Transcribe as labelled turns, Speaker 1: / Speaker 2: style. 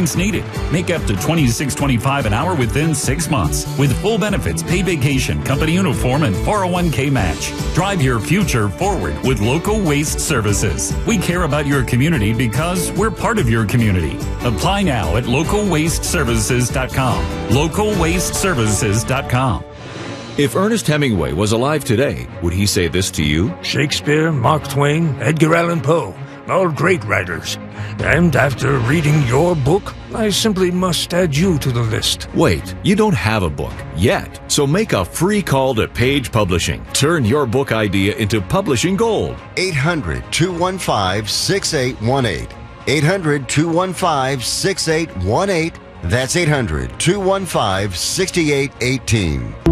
Speaker 1: experience needed. Make up to $26.25 an hour within 6 months with full benefits, paid vacation, company uniform, and 401k match. Drive your future forward with Local Waste Services. We care about your community because we're part of your community. Apply now at localwasteservices.com. localwasteservices.com.
Speaker 2: If Ernest Hemingway was alive today, would he say this to you?
Speaker 3: Shakespeare, Mark Twain, Edgar Allan Poe, all great writers. And after reading your book, I simply must add you to the list.
Speaker 2: Wait, you don't have a book yet, so make a free call to Page Publishing. Turn your book idea into publishing gold.
Speaker 4: 800-215-6818. 800-215-6818. That's 800-215-6818.